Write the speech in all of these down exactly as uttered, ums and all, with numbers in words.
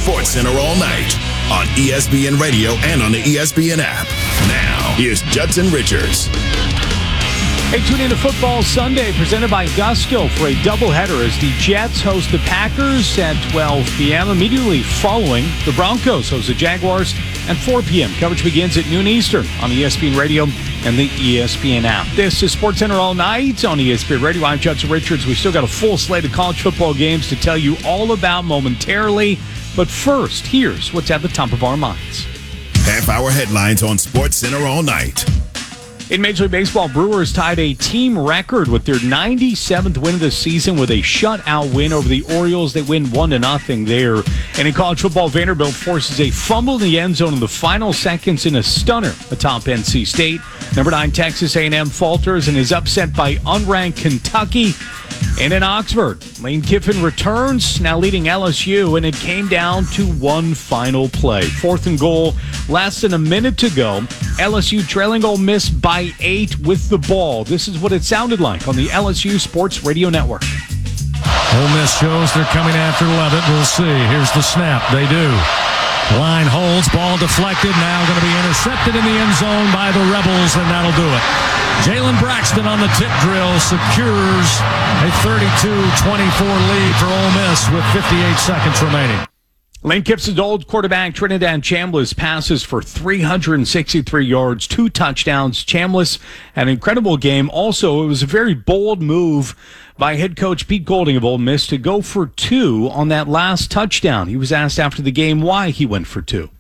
SportsCenter all night on E S P N Radio and on the E S P N app. Now, here's Judson Richards. Hey, tune in to Football Sunday, presented by Gusto for a doubleheader as the Jets host the Packers at twelve p.m. Immediately following, the Broncos host the Jaguars at four p.m. Coverage begins at noon Eastern on E S P N Radio and the E S P N app. This is SportsCenter all night on E S P N Radio. I'm Judson Richards. We've still got a full slate of college football games to tell you all about momentarily. But first, here's what's at the top of our minds. Half-hour headlines on SportsCenter all night. In Major League Baseball, Brewers tied a team record with their ninety-seventh win of the season with a shutout win over the Orioles. They win one to nothing there. And in college football, Vanderbilt forces a fumble in the end zone in the final seconds in a stunner atop N C State. Number nine, Texas A and M falters and is upset by unranked Kentucky. And in Oxford, Lane Kiffin returns, now leading L S U, and it came down to one final play. Fourth and goal, less than a minute to go. L S U trailing Ole Miss by eight with the ball. This is what it sounded like on the L S U Sports Radio Network. Ole Miss shows they're coming after Levitt. We'll see. Here's the snap. They do. Line holds, ball deflected, now going to be intercepted in the end zone by the Rebels, and that'll do it. Jalen Braxton on the tip drill secures a thirty-two twenty-four lead for Ole Miss with fifty-eight seconds remaining. Lane Kiffin's old quarterback, Trinidad Chambliss, passes for three hundred sixty-three yards, two touchdowns. Chambliss had an incredible game. Also, it was a very bold move by head coach Pete Golding of Ole Miss to go for two on that last touchdown. He was asked after the game why he went for two.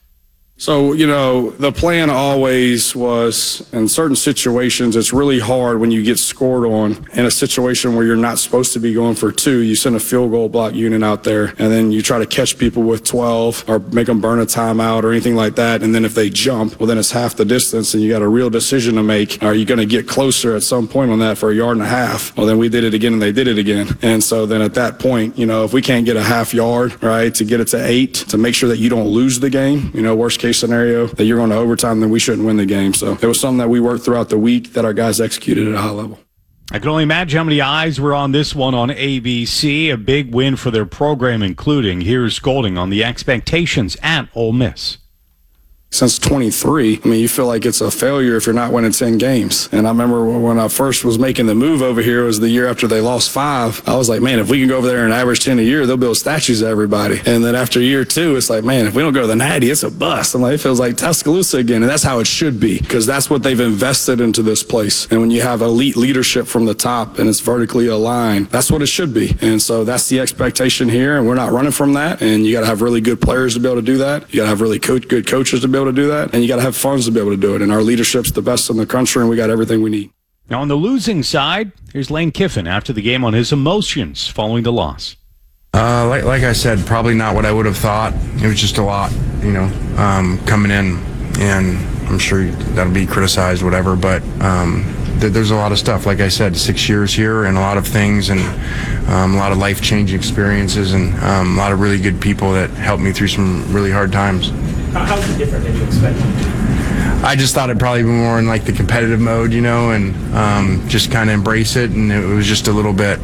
So, you know, the plan always was, in certain situations, it's really hard when you get scored on in a situation where you're not supposed to be going for two. You send a field goal block unit out there, and then you try to catch people with twelve or make them burn a timeout or anything like that. And then if they jump, well, then it's half the distance, and you got a real decision to make. Are you going to get closer at some point on that for a yard and a half? Well, then we did it again, and they did it again. And so then at that point, you know, if we can't get a half yard, right, to get it to eight, to make sure that you don't lose the game, you know, worst case scenario that you're going to overtime, then we shouldn't win the game. So it was something that we worked throughout the week that our guys executed at a high level. I can only imagine how many eyes were on this one on A B C. A big win for their program, including, here's Golding on the expectations at Ole Miss. Since twenty-three, I mean, you feel like it's a failure if you're not winning ten games. And I remember when I first was making the move over here, it was the year after they lost five. I was like, man, if we can go over there and average ten a year, they'll build statues of everybody. And then after year two, it's like, man, if we don't go to the Natty, it's a bust. I'm like, it feels like Tuscaloosa again. And that's how it should be, because that's what they've invested into this place. And when you have elite leadership from the top and it's vertically aligned, that's what it should be. And so that's the expectation here. And we're not running from that. And you got to have really good players to be able to do that. You got to have really co- good coaches to be able to do that, and you got to have funds to be able to do it. And our leadership's the best in the country, and we got everything we need. Now on the losing side, here's Lane Kiffin after the game on his emotions following the loss. Uh, like, like I said, probably not what I would have thought. It was just a lot, you know, um, coming in, and I'm sure that'll be criticized, whatever. But um, th- there's a lot of stuff. Like I said, six years here, and a lot of things, and um, a lot of life-changing experiences, and um, a lot of really good people that helped me through some really hard times. How's it different than you expected? I just thought it'd probably be more in like the competitive mode, you know, and um, just kind of embrace it. And it was just a little bit,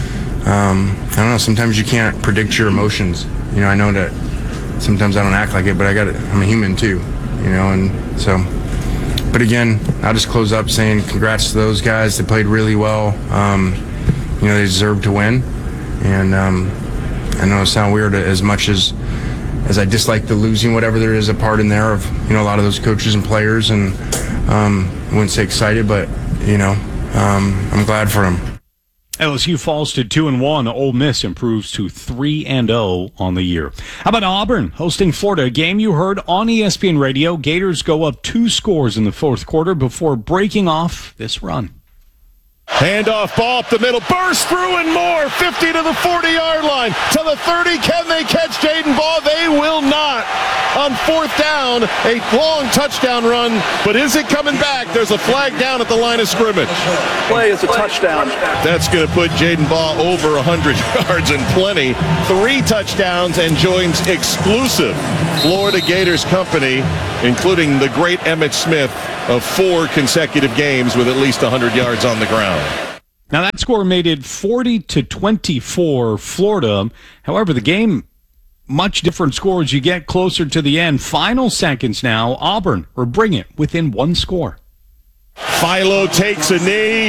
um, I don't know, sometimes you can't predict your emotions. You know, I know that sometimes I don't act like it, but I got it. I'm a human too, you know, and so, but again, I'll just close up saying congrats to those guys. They played really well. Um, you know, they deserve to win. And um, I know it sounds weird as much as, as I dislike the losing, whatever there is a part in there of, you know, a lot of those coaches and players, and um, I wouldn't say excited, but, you know, um, I'm glad for them. L S U falls to two and one. Ole Miss improves to three and zero on the year. How about Auburn hosting Florida? A game you heard on E S P N Radio. Gators go up two scores in the fourth quarter before breaking off this run. Handoff, ball up the middle, burst through and more, fifty to the forty-yard line, to the thirty. Can they catch Jaden Ball? They will not. On fourth down, a long touchdown run, but is it coming back? There's a flag down at the line of scrimmage. Play is a touchdown. That's going to put Jaden Ball over one hundred yards and plenty. Three touchdowns and joins exclusive Florida Gators company, including the great Emmitt Smith, of four consecutive games with at least one hundred yards on the ground. Now that score made it forty to twenty-four Florida. However, the game much different score as you get closer to the end. Final seconds now. Auburn will bring it within one score. Philo takes a knee.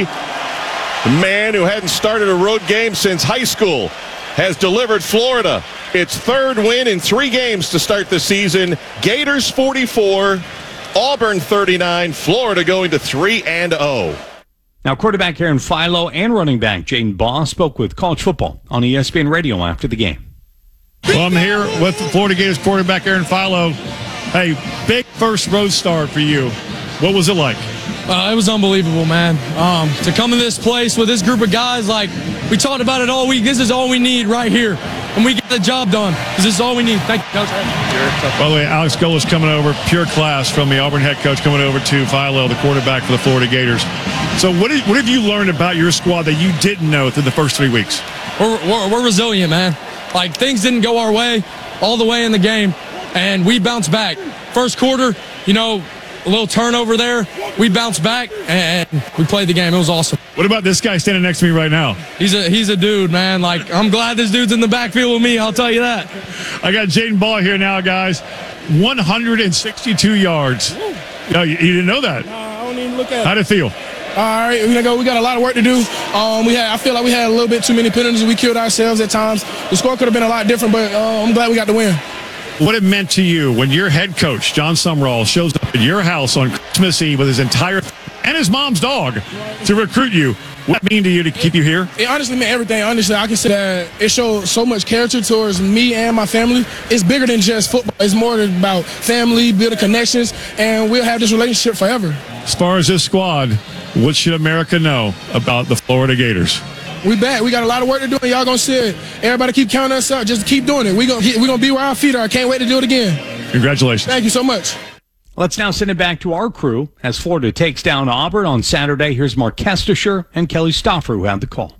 The man who hadn't started a road game since high school has delivered Florida its third win in three games to start the season. Gators forty-four, Auburn thirty-nine, Florida going to three and oh. Now, quarterback Aaron Philo and running back Jaden Baugh spoke with College Football on E S P N Radio after the game. Well, I'm here with Florida Gators quarterback Aaron Philo. Hey, big first road start for you. What was it like? Uh, it was unbelievable, man. Um, to come in this place with this group of guys, like we talked about it all week. This is all we need right here, and we get the job done. This is all we need. Thank you, Coach. By the way, Alex Golis coming over, pure class from the Auburn head coach, coming over to Philo, the quarterback for the Florida Gators. So, what did, what have you learned about your squad that you didn't know through the first three weeks? We're, we're, we're resilient, man. Like things didn't go our way all the way in the game, and we bounced back. First quarter, you know. A little turnover there. We bounced back, and we played the game. It was awesome. What about this guy standing next to me right now? He's a he's a dude, man. Like, I'm glad this dude's in the backfield with me. I'll tell you that. I got Jaden Baugh here now, guys. one hundred sixty-two yards. No, you, you didn't know that? No, I don't even look at it. How'd it feel? All right, we're gonna go. We got a lot of work to do. Um, we had. I feel like we had a little bit too many penalties. We killed ourselves at times. The score could have been a lot different, but uh, I'm glad we got the win. What it meant to you when your head coach, John Sumrall, shows up at your house on Christmas Eve with his entire and his mom's dog to recruit you. What did it mean to you to keep you here? It honestly meant everything. Honestly, I can say that it showed so much character towards me and my family. It's bigger than just football. It's more about family, building connections, and we'll have this relationship forever. As far as this squad, what should America know about the Florida Gators? We back. We got a lot of work to do, and y'all gonna see it. Everybody keep counting us up. Just keep doing it. We gonna we gonna be where our feet are. I can't wait to do it again. Congratulations. Thank you so much. Let's now send it back to our crew as Florida takes down Auburn on Saturday. Here's Mark Kestisher and Kelly Stoffer who had the call.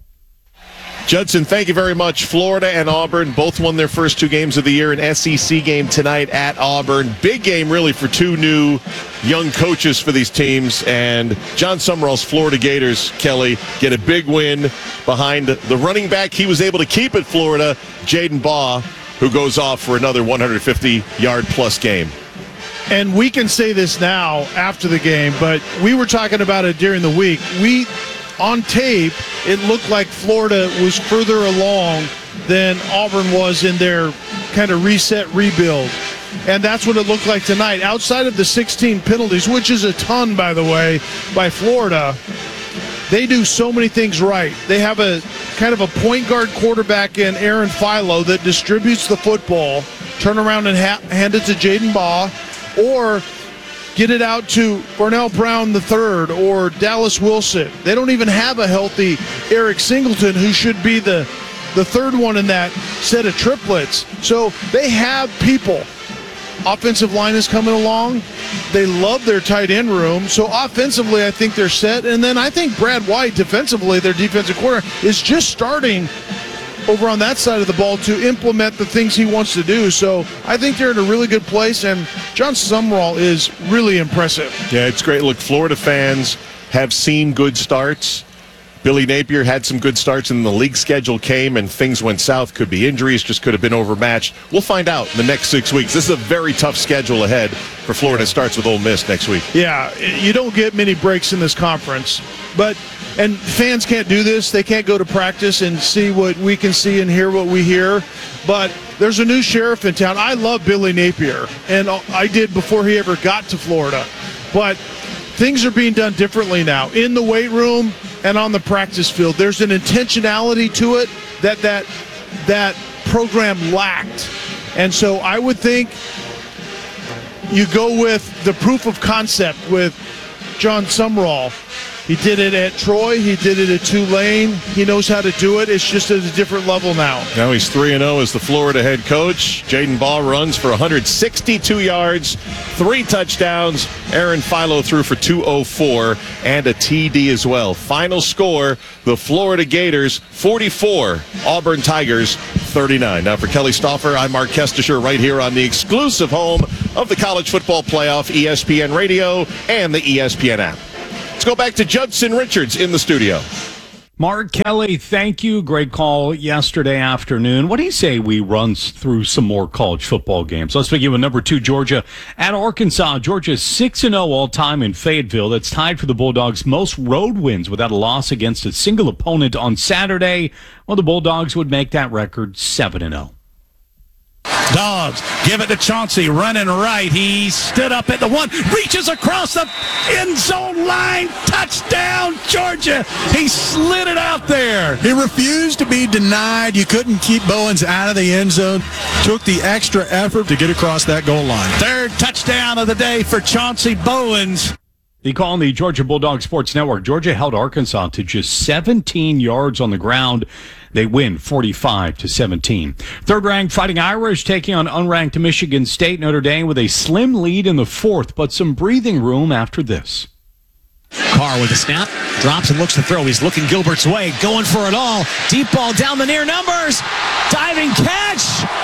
Judson, thank you very much. Florida and Auburn both won their first two games of the year. An S E C game tonight at Auburn. Big game, really, for two new young coaches for these teams. And John Sumrall's Florida Gators, Kelly, get a big win behind the running back he was able to keep at Florida, Jaden Baugh, who goes off for another one hundred fifty yard plus game. And we can say this now after the game, but we were talking about it during the week. We, on tape, it looked like Florida was further along than Auburn was in their kind of reset rebuild. And that's what it looked like tonight. Outside of the sixteen penalties, which is a ton, by the way, by Florida, they do so many things right. They have a kind of a point guard quarterback in Aaron Philo that distributes the football, turn around and ha- hand it to Jaden Baugh, or get it out to Burnell Brown the third or Dallas Wilson. They don't even have a healthy Eric Singleton, who should be the, the third one in that set of triplets. So they have people. Offensive line is coming along. They love their tight end room. So offensively, I think they're set. And then I think Brad White, defensively, their defensive corner, is just starting over on that side of the ball to implement the things he wants to do. So I think they're in a really good place, and John Sumrall is really impressive. Yeah, it's great. Look, Florida fans have seen good starts. Billy Napier had some good starts, and the league schedule came and things went south. Could be injuries, just could have been overmatched. We'll find out in the next six weeks. This is a very tough schedule ahead for Florida. It starts with Ole Miss next week. Yeah, you don't get many breaks in this conference, but and fans can't do this. They can't go to practice and see what we can see and hear what we hear. But there's a new sheriff in town. I love Billy Napier, and I did before he ever got to Florida. But things are being done differently now in the weight room and on the practice field. There's an intentionality to it that that that program lacked. And so I would think you go with the proof of concept with John Sumrall. He did it at Troy. He did it at Tulane. He knows how to do it. It's just at a different level now. Now he's three and oh as the Florida head coach. Jaden Baugh runs for one hundred sixty-two yards, three touchdowns. Aaron Philo threw for two oh four and a T D as well. Final score, the Florida Gators forty-four, Auburn Tigers thirty-nine. Now for Kelly Stoffer, I'm Mark Kestisher right here on the exclusive home of the College Football Playoff, E S P N Radio and the E S P N app. Let's go back to Judson Richards in the studio. Mark Kelly, thank you. Great call yesterday afternoon. What do you say we run through some more college football games? Let's begin with number two, Georgia at Arkansas. Georgia's six and oh all-time in Fayetteville. That's tied for the Bulldogs' most road wins without a loss against a single opponent on Saturday. Well, the Bulldogs would make that record seven and oh. Dogs give it to Chauncey, running right. He stood up at the one, reaches across the end zone line. Touchdown, Georgia. He slid it out there. He refused to be denied. You couldn't keep Bowens out of the end zone. Took the extra effort to get across that goal line. Third touchdown of the day for Chauncey Bowens. The call on the Georgia Bulldog Sports Network. Georgia held Arkansas to just seventeen yards on the ground. They win forty-five to seventeen. Third-ranked Fighting Irish taking on unranked Michigan State. Notre Dame with a slim lead in the fourth, but some breathing room after this. Carr with a snap, drops and looks to throw. He's looking Gilbert's way, going for it all. Deep ball down the near numbers. Diving catch.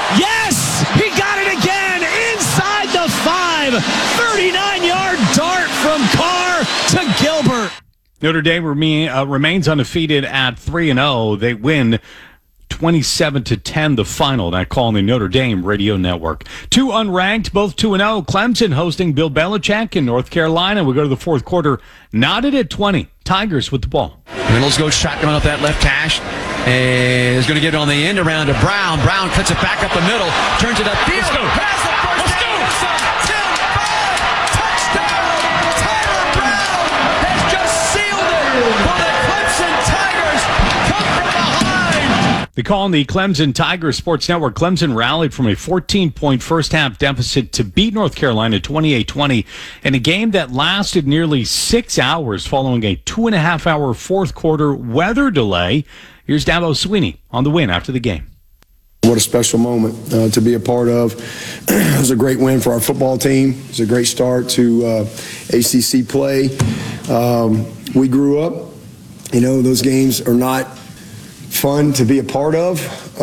Yes! He got it again inside the five. thirty-nine-yard dart from Carr to Gilbert. Notre Dame remain, uh, remains undefeated at three and oh. They win twenty-seven to ten the final. That call on the Notre Dame radio network. Two unranked, both two and oh. Clemson hosting Bill Belichick in North Carolina. We go to the fourth quarter, knotted at twenty. Tigers with the ball. Reynolds goes shotgun up that left hash. And is going to get it on the end around to Brown. Brown cuts it back up the middle, turns it upfield. Let's go. Pass the first Let's go. ten five. Touchdown. Tyler Brown has just sealed it for the Clemson Tigers. Come from behind. The call on the Clemson Tigers Sports Network. Clemson rallied from a fourteen-point first-half deficit to beat North Carolina twenty-eight twenty in a game that lasted nearly six hours following a two-and-a-half-hour fourth-quarter weather delay. Here's Dabo Swinney on the win after the game. What a special moment uh, to be a part of. It was a great win for our football team. It was a great start to uh, A C C play. Um, we grew up. You know, those games are not fun to be a part of,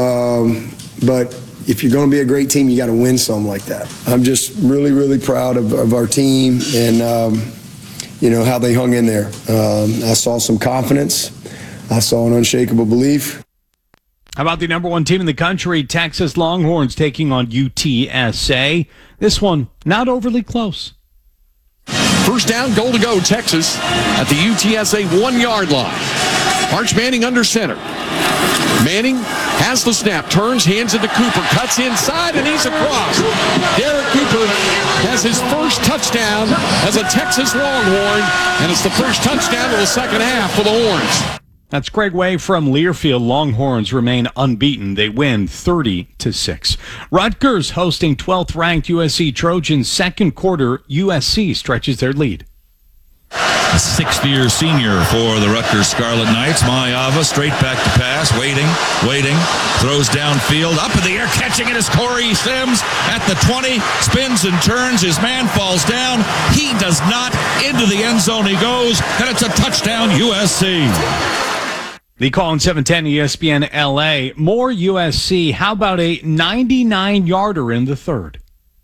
um, but if you're going to be a great team, you got to win some like that. I'm just really, really proud of, of our team and, um, you know, how they hung in there. Um, I saw some confidence. I saw an unshakable belief. How about the number one team in the country, Texas Longhorns, taking on U T S A? This one, not overly close. First down, goal to go, Texas at the U T S A one-yard line. Arch Manning under center. Manning has the snap, turns, hands it to Cooper, cuts inside, and he's across. Derek Cooper has his first touchdown as a Texas Longhorn, and it's the first touchdown of the second half for the Horns. That's Craig Way from Learfield. Longhorns remain unbeaten. They win thirty to six. Rutgers hosting twelfth ranked U S C Trojans. Second quarter, U S C stretches their lead. A sixth-year senior for the Rutgers Scarlet Knights. Mayava straight back to pass, waiting, waiting, throws downfield, up in the air, catching it is Corey Sims at the twenty, spins and turns, his man falls down, he does not, into the end zone he goes, and it's a touchdown U S C. The call on seven ten E S P N L A. More U S C. How about a ninety-nine-yarder in the third?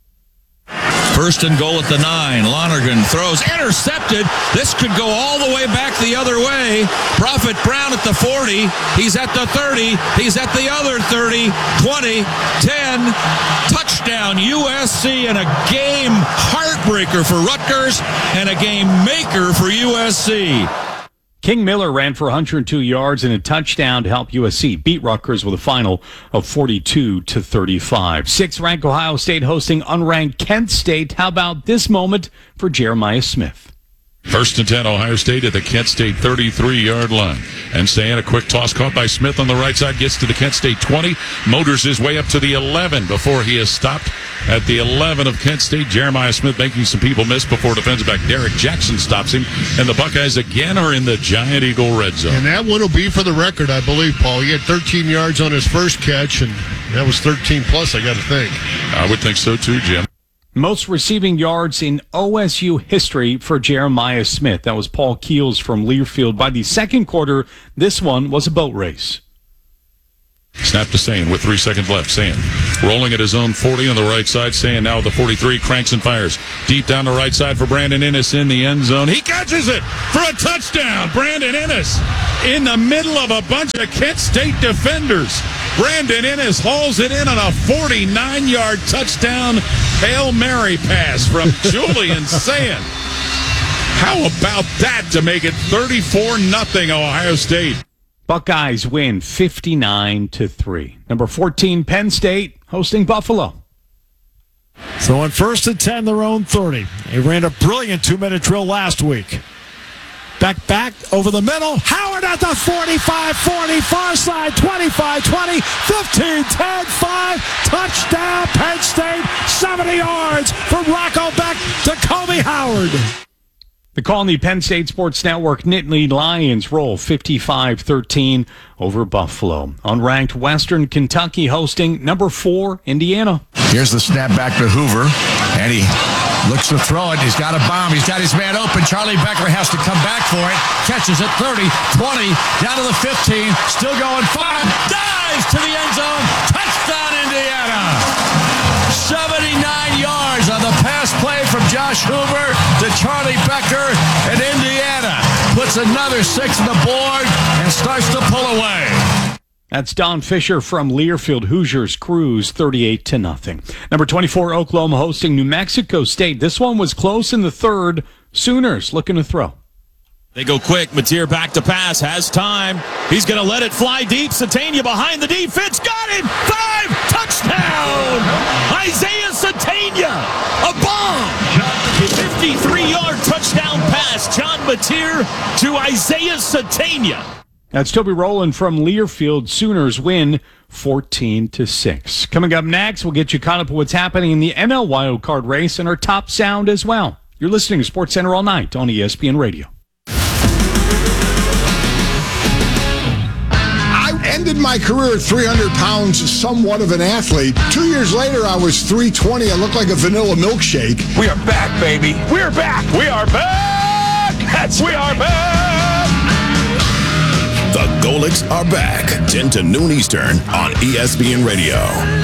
First and goal at the nine. Lonergan throws, intercepted. This could go all the way back the other way. Prophet Brown at the forty. He's at the thirty. He's at the other thirty. twenty, ten. Touchdown U S C, and a game heartbreaker for Rutgers and a game maker for U S C. King Miller ran for one hundred two yards and a touchdown to help U S C beat Rutgers with a final of forty-two to thirty-five. Sixth-ranked Ohio State hosting unranked Kent State. How about this moment for Jeremiah Smith? First and ten, Ohio State at the Kent State thirty-three-yard line. And staying a quick toss caught by Smith on the right side, gets to the Kent State twenty, motors his way up to the eleven before he is stopped at the eleven of Kent State. Jeremiah Smith making some people miss before defensive back Derek Jackson stops him. And the Buckeyes again are in the Giant Eagle red zone. And that one will be for the record, I believe, Paul. He had thirteen yards on his first catch, and that was thirteen plus, I got to think. I would think so too, Jim. Most receiving yards in O S U history for Jeremiah Smith. That was Paul Keels from Learfield. By the second quarter, this one was a boat race. Snap to Sayin with three seconds left. Sayin rolling at his own forty on the right side. Sayin now at the forty-three, cranks and fires. Deep down the right side for Brandon Inniss in the end zone. He catches it for a touchdown. Brandon Inniss in the middle of a bunch of Kent State defenders. Brandon Inniss hauls it in on a forty-nine-yard touchdown Hail Mary pass from Julian Sayin. How about that to make it thirty-four nothing Ohio State? Buckeyes win fifty-nine to three. Number fourteen, Penn State, hosting Buffalo. So on first and ten, their own thirty. They ran a brilliant two-minute drill last week. Back, back, over the middle. Howard at the forty-five forty, far side, twenty-five twenty, fifteen ten, five. Touchdown, Penn State, seventy yards from Rocco Beck to Kobe Howard. The call on the Penn State Sports Network, Nittany Lions roll fifty-five thirteen over Buffalo. Unranked Western Kentucky hosting number four, Indiana. Here's the snap back to Hoover, and he looks to throw it. He's got a bomb. He's got his man open. Charlie Becker has to come back for it. Catches it, thirty, twenty, down to the fifteen, still going, five, dives to the end zone. Touchdown, Indiana. seventy-nine yards on the pass play from Josh Hoover to Charlie Becker, and Indiana puts another six on the board and starts to pull away. That's Don Fisher from Learfield. Hoosiers cruise thirty-eight to nothing. Number twenty-four, Oklahoma hosting New Mexico State. This one was close in the third. Sooners looking to throw. They go quick. Mateer back to pass. Has time. He's going to let it fly deep. Satania behind the defense. Got him. Five. Touchdown. Isaiah Satania. A bomb. fifty-three-yard touchdown pass. John Mateer to Isaiah Satania. That's Toby Rowland from Learfield. Sooners win fourteen to six. Coming up next, we'll get you caught up with what's happening in the N L wild card race and our top sound as well. You're listening to Sports Center all night on E S P N Radio. I ended my career at three hundred pounds, somewhat of an athlete. Two years later, I was three twenty. I looked like a vanilla milkshake. We are back, baby. We're back. We are back. That's we are back. The Golics are back, ten to noon Eastern on E S P N Radio.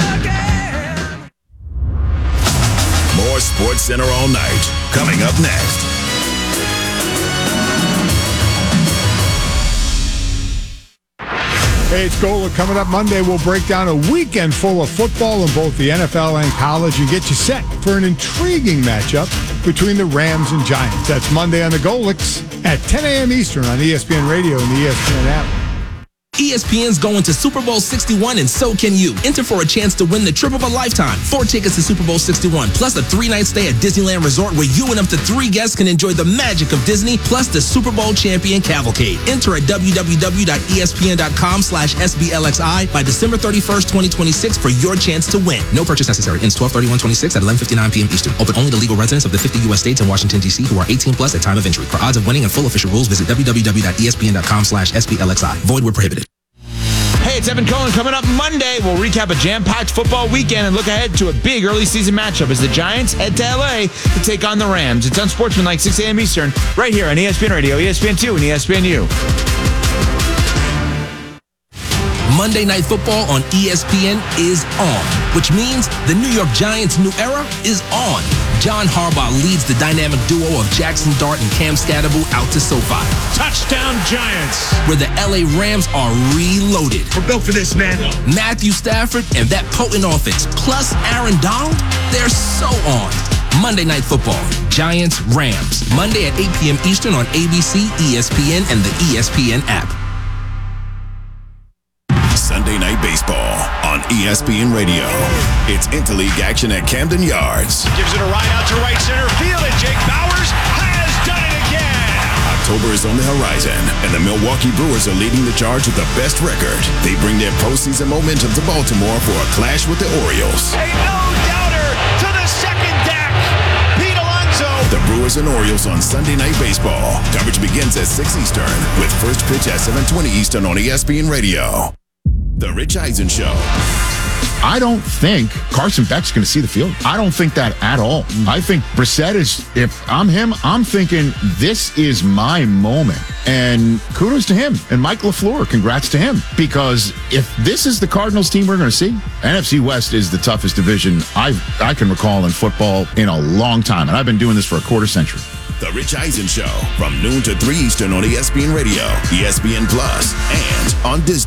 More Sports Center all night. Coming up next. Hey, it's Golic. Coming up Monday, we'll break down a weekend full of football in both the N F L and college and get you set for an intriguing matchup between the Rams and Giants. That's Monday on the Golics at ten a.m. Eastern on E S P N Radio and the E S P N app. E S P N's going to Super Bowl sixty-one, and so can you. Enter for a chance to win the trip of a lifetime. Four tickets to Super Bowl sixty-one, plus a three-night stay at Disneyland Resort where you and up to three guests can enjoy the magic of Disney, plus the Super Bowl champion cavalcade. Enter at w w w dot e s p n dot com slash s b l x i by December thirty-first, twenty twenty-six for your chance to win. No purchase necessary. Ends twelve thirty-one twenty-six at eleven fifty-nine p.m. Eastern. Open only to legal residents of the fifty U S states and Washington, D C who are eighteen plus at time of entry. For odds of winning and full official rules, visit w w w dot e s p n dot com slash s b l x i. Void where prohibited. Hey, it's Evan Cohen. Coming up Monday, we'll recap a jam-packed football weekend and look ahead to a big early season matchup as the Giants head to L A to take on the Rams. It's Unsportsmanlike, six a.m. Eastern, right here on E S P N Radio, E S P N two, and E S P N U. Monday Night Football on E S P N is on, which means the New York Giants' new era is on. John Harbaugh leads the dynamic duo of Jackson Dart and Cam Scatterbull out to SoFi. Touchdown Giants! Where the L A Rams are reloaded. We're built for this, man. Matthew Stafford and that potent offense, plus Aaron Donald, they're so on. Monday Night Football, Giants, Rams. Monday at eight p.m. Eastern on A B C, E S P N, and the E S P N app. Sunday Night Baseball on E S P N Radio. It's interleague action at Camden Yards. Gives it a ride out to right center field, and Jake Bowers has done it again. October is on the horizon, and the Milwaukee Brewers are leading the charge with the best record. They bring their postseason momentum to Baltimore for a clash with the Orioles. A no-doubter to the second deck. Pete Alonso. The Brewers and Orioles on Sunday Night Baseball. Coverage begins at six Eastern, with first pitch at seven twenty Eastern on E S P N Radio. The Rich Eisen Show. I don't think Carson Beck's going to see the field. I don't think that at all. I think Brissett is, if I'm him, I'm thinking this is my moment. And kudos to him. And Mike LaFleur, congrats to him. Because if this is the Cardinals team we're going to see, N F C West is the toughest division I've, I can recall in football in a long time. And I've been doing this for a quarter century. The Rich Eisen Show from noon to three Eastern on E S P N Radio, E S P N Plus, and on Disney.